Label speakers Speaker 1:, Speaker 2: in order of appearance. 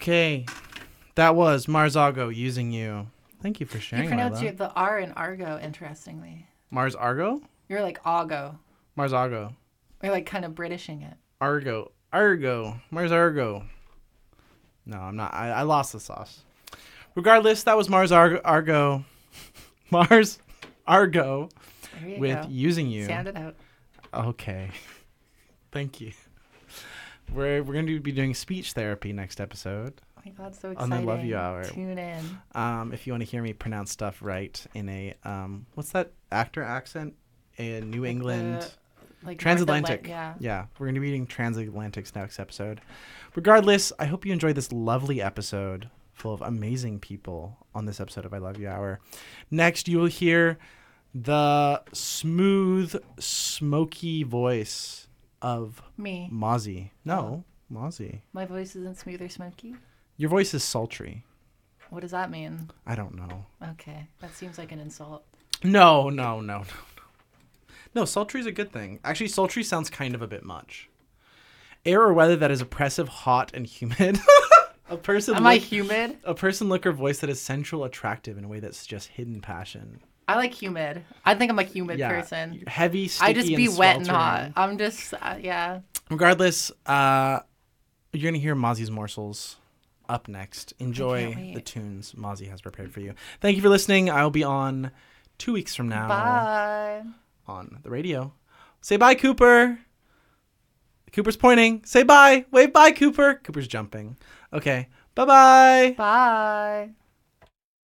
Speaker 1: Okay. That was Marzago using you. Thank you for sharing.
Speaker 2: You pronounce
Speaker 1: Lila.
Speaker 2: the R in Argo interestingly.
Speaker 1: Mars Argo?
Speaker 2: You're like Argo.
Speaker 1: Marzago.
Speaker 2: You're like kind of Britishing it.
Speaker 1: Argo. Mars Argo. No, I'm not. I lost the sauce. Regardless, that was Mars Argo. Mars Argo
Speaker 2: There you
Speaker 1: with
Speaker 2: go.
Speaker 1: using you.
Speaker 2: Sound it out.
Speaker 1: Okay. Thank you. We're going to be doing speech therapy next episode.
Speaker 2: Oh my God, so
Speaker 1: On
Speaker 2: exciting.
Speaker 1: the Love You Hour.
Speaker 2: Tune in.
Speaker 1: If you want to hear me pronounce stuff right in a what's that actor accent? In New England.
Speaker 2: Like
Speaker 1: Transatlantic.
Speaker 2: Yeah.
Speaker 1: We're going to be eating transatlantics next episode. Regardless, I hope you enjoyed this lovely episode full of amazing people on this episode of I Love You Hour. Next, you will hear the smooth, smoky voice of
Speaker 2: Me.
Speaker 1: Mozzie. No, Mozzie.
Speaker 2: My voice isn't smooth or smoky.
Speaker 1: Your voice is sultry.
Speaker 2: What does that mean?
Speaker 1: I don't know.
Speaker 2: Okay. That seems like an insult.
Speaker 1: No. No, sultry is a good thing. Actually, sultry sounds kind of a bit much. Air or weather that is oppressive, hot, and humid. A person
Speaker 2: Am I humid?
Speaker 1: A person, look, or voice that is sensual, attractive in a way that's just hidden passion.
Speaker 2: I like humid. I think I'm a humid person.
Speaker 1: Heavy, sticky,
Speaker 2: I just be
Speaker 1: and
Speaker 2: wet and
Speaker 1: sweltering.
Speaker 2: hot. I'm just, yeah.
Speaker 1: Regardless, you're going to hear Mozzie's Morsels up next. Enjoy the tunes Mozzie has prepared for you. Thank you for listening. I'll be on 2 weeks from now.
Speaker 2: Bye.
Speaker 1: On the radio. Say bye, Cooper. Cooper's pointing. Say bye. Wave bye, Cooper. Cooper's jumping. Okay. Bye-bye.
Speaker 2: Bye.